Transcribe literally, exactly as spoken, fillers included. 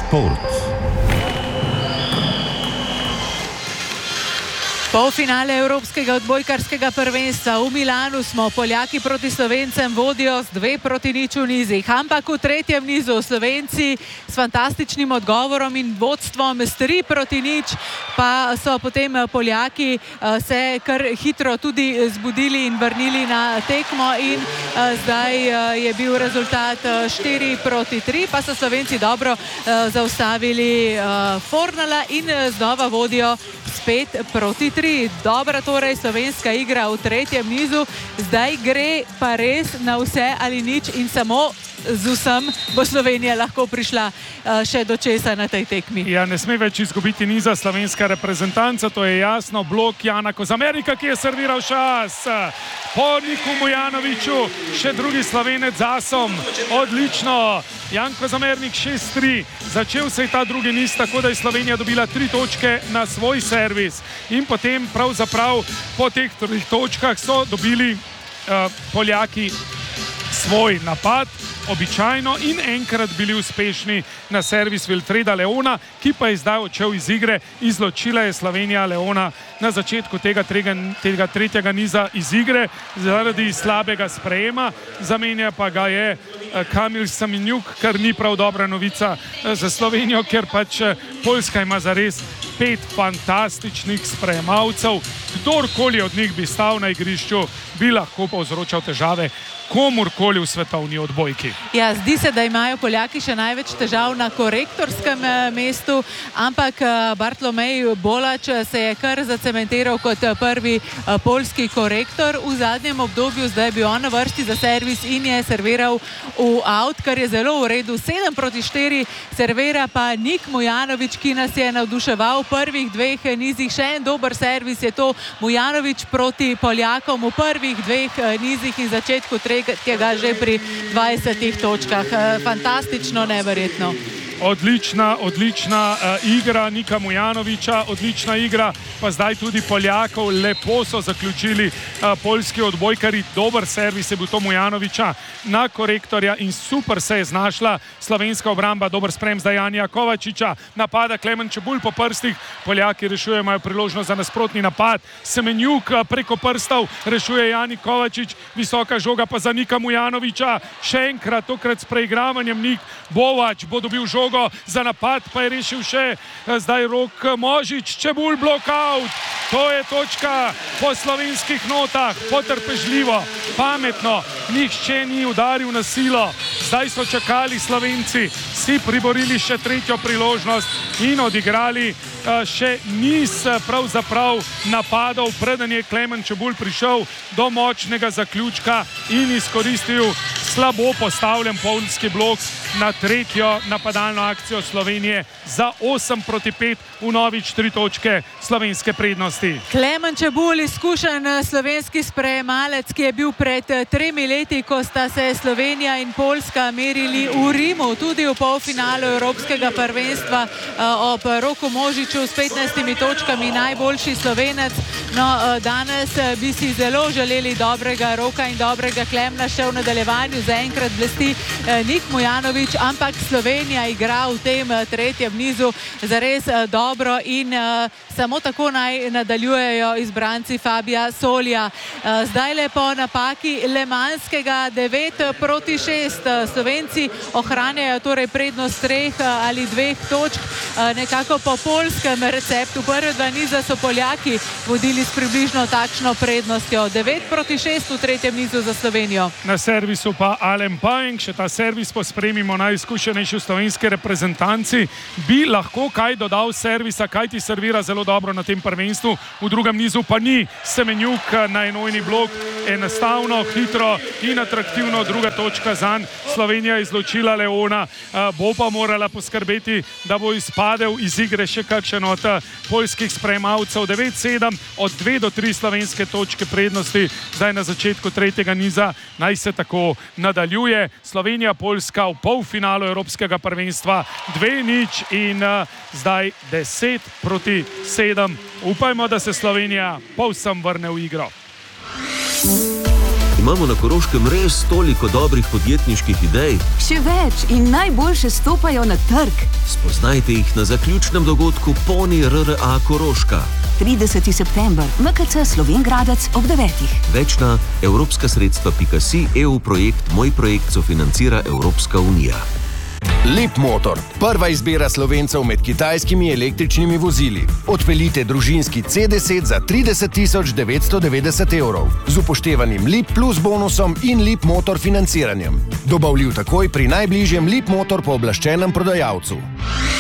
Šport. Polfinale Evropskega odbojkarskega prvenstva v Milanu smo. Poljaki proti Slovencem vodijo z dve proti nič v nizih. Ampak v tretjem nizu Slovenci s fantastičnim odgovorom in vodstvom s tri proti nič, pa so potem Poljaki se kar hitro tudi zbudili in vrnili na tekmo in zdaj je bil rezultat štiri proti tri, pa so Slovenci dobro zaustavili Fornala in znova vodijo spet proti tri. Dobra torej slovenska igra v tretjem nizu, zdaj gre pa res na vse ali nič in samo z vsem bo Slovenija lahko prišla še do česa na tej tekmi. Ja, ne sme več izgubiti niza slovenska reprezentanca, to je jasno. Blok Jana Kozamernika, ki je serviral šas. Po Niku Mujanoviću še drugi Slovenec z asom. Odlično. Jan Kozamernik šest tri. Začel se je ta drugi niz tako, da je Slovenija dobila tri točke na svoj servis. In potem pravzaprav po teh treh točkah so dobili uh, Poljaki svoj napad, običajno, in enkrat bili uspešni na servis Wilfreda Leona, ki pa je zdaj odšel iz igre. Izločila je Slovenija Leona na začetku tega, tega, tega tretjega niza iz igre zaradi slabega sprejema. Zamenja pa ga je Kamil Saminjuk, kar ni prav dobra novica za Slovenijo, ker pač Poljska ima zares pet fantastičnih sprejemalcev. Kdorkoli od njih bi stal na igrišču, bi lahko povzročal težave komurkoli v svetovni odbojki. Ja, zdi se, da imajo Poljaki še največ težav na korektorskem mestu, ampak Bartolomej Bolač se je kar zacementiral kot prvi poljski korektor v zadnjem obdobju. Zdaj je bil on na vrsti za servis in je serviral v out, kar je zelo v redu. sedem proti štiri servira pa Nik Mujanović, ki nas je navduševal v prvih dveh nizih. Še en dober servis je to Mujanović proti Poljakom v prvih dveh nizih in začetku tega že pri dvajsetih točkah. Fantastično, neverjetno. Odlična, odlična uh, igra Nika Mujanovića, odlična igra pa zdaj tudi Poljakov. Lepo so zaključili uh, poljski odbojkari. Dober servis je bil to Mujanovića na korektorja in super se je znašla slovenska obramba. Dober sprem za Janija Kovačiča. Napada Klemen Čebulj po prstih. Poljaki rešujejo, imajo priložnost za nasprotni napad. Semenjuk uh, preko prstov rešuje Jani Kovačič. Visoka žoga pa za Nika Mujanovića. Še enkrat, tokrat s preigravanjem Nik Bovač bo dobil žogo. Za napad pa je rešil še zdaj Rok Možič. Čebulj blokaut. To je točka po slovenskih notah. Potrpežljivo, pametno. Nihče ni udaril na silo. Zdaj so čakali Slovenci, si priborili še tretjo priložnost in odigrali še niz pravzaprav napadov, preden je Klemen Čebulj prišel do močnega zaključka in izkoristil slabo postavljen poljski blok na tretjo napadalno akcijo Slovenije za osem proti pet, vnovič tri točke slovenske prednosti. Klemen Čebulj, izkušen slovenski sprejemalec, ki je bil pred tremi leti, ko sta se Slovenija in Poljska merili v Rimu, tudi v polfinalu Evropskega prvenstva ob Roku Možiču s petnajstimi točkami, najboljši Slovenec. No, danes bi si zelo želeli dobrega Roka in dobrega Klemna še v nadaljevanju. Zaenkrat blesti Nik Mujanović, ampak Slovenija igra v tem tretjem nizu zares dobro in samo tako naj nadaljujejo izbranci Fabija Solija. Zdaj le po napaki Lemanskega devet proti šest. Slovenci ohranjajo torej prednost treh ali dveh točk. Nekako po poljskem receptu. Prve dva niza so Poljaki vodili s približno takšno prednostjo. devet proti šest v tretjem nizu za Slovenijo. Na servisu pa Alen Pajenk, še ta servis pospremimo najizkušenejši v slovenski reprezentanci. Bi lahko kaj dodal servisa, kaj ti servira zelo dobro na tem prvenstvu. V drugem nizu pa ni. Semenjuk na enojni blok, enostavno, hitro in atraktivno. Druga točka zanj. Slovenija izločila Leona. Bo pa morala poskrbeti, da bo izpadel iz igre še kakšen od poljskih sprejemalcev. devet sedem, od dve do tri slovenske točke prednosti. Zdaj na začetku tretjega niza naj se tako nadaljuje. Slovenija, Poljska v polfinalu Evropskega prvenstva dve nič in uh, zdaj deset proti sedem. Upajmo, da se Slovenija povsem vrne v igro. Imamo na Koroškem res toliko dobrih podjetniških idej. Še več in najboljše stopajo na trg. Spoznajte jih na zaključnem dogodku Poni R R A Koroška. trideseti september, M K C Slovenj Gradec ob devetih. Več na evropska sredstva pika si, E U projekt, moj projekt sofinancira Evropska unija. Leapmotor, prva izbira Slovencev med kitajskimi električnimi vozili. Odpeljite družinski C deset za trideset tisoč devetsto devetdeset evrov z upoštevanim Leap Plus bonusom in Leapmotor financiranjem. Dobavljiv takoj pri najbližjem Leapmotor pooblaščenem prodajalcu.